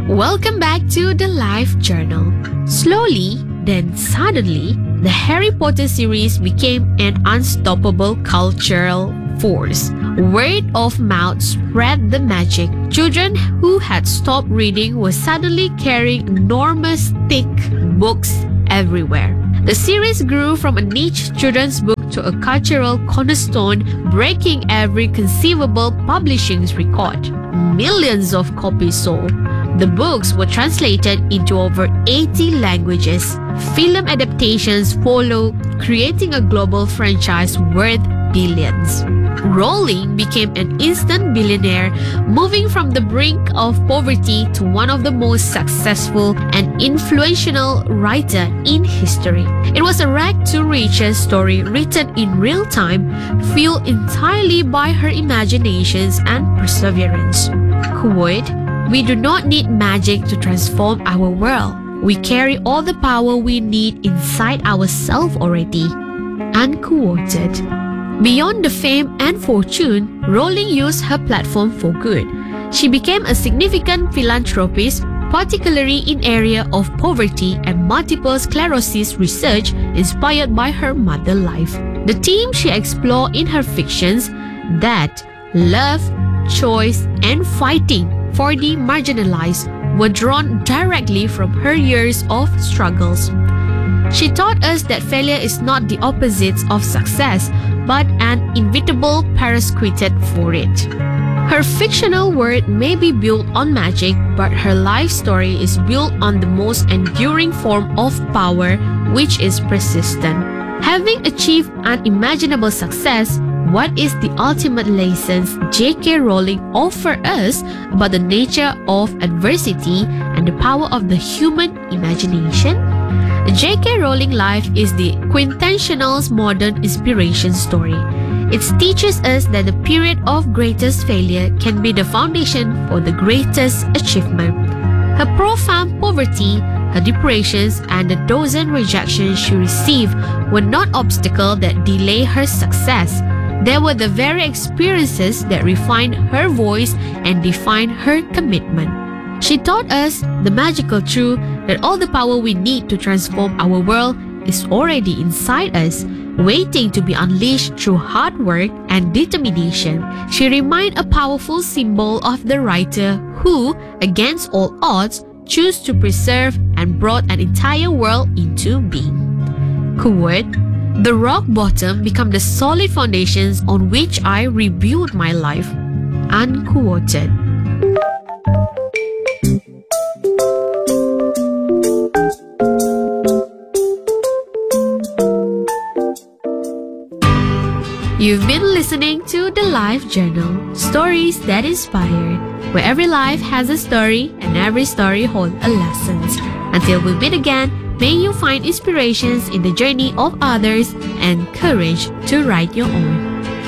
Welcome back to the Life Journal. Slowly, then suddenly, the Harry Potter series became an unstoppable cultural force. Word of mouth spread the magic. Children who had stopped reading were suddenly carrying enormous thick books everywhere. The series grew from a niche children's book to a cultural cornerstone, breaking every conceivable publishing record. Millions of copies sold. The books were translated into over 80 languages. Film adaptations followed, creating a global franchise worth billions. Rowling became an instant billionaire, moving from the brink of poverty to one of the most successful and influential writers in history. It was a rag-to-riches story written in real time, fueled entirely by her imaginations and perseverance. Quote, "We do not need magic to transform our world. We carry all the power we need inside ourselves already." Unquoted. Beyond the fame and fortune, Rowling used her platform for good. She became a significant philanthropist, particularly in area of poverty and multiple sclerosis research inspired by her mother life. The themes she explored in her fictions, that love, choice, and fighting for the marginalized, were drawn directly from her years of struggles. She taught us that failure is not the opposite of success, but an inevitable parasquitted for it. Her fictional world may be built on magic, but her life story is built on the most enduring form of power, which is persistence. Having achieved unimaginable success, what is the ultimate lessons J.K. Rowling offers us about the nature of adversity and the power of the human imagination? J.K. Rowling life is the quintessential modern inspiration story. It teaches us that the period of greatest failure can be the foundation for the greatest achievement. Her profound poverty, her depressions, and the dozen rejections she received were not obstacles that delay her success. They were the very experiences that refined her voice and defined her commitment. She taught us the magical truth that all the power we need to transform our world is already inside us, waiting to be unleashed through hard work and determination. She remained a powerful symbol of the writer who, against all odds, chose to preserve and brought an entire world into being. Quote, "The rock bottom became the solid foundations on which I rebuilt my life." Unquoted. You've been listening to The Life Journal, stories that inspire, where every life has a story and every story holds a lesson. Until we meet again, may you find inspirations in the journey of others and courage to write your own.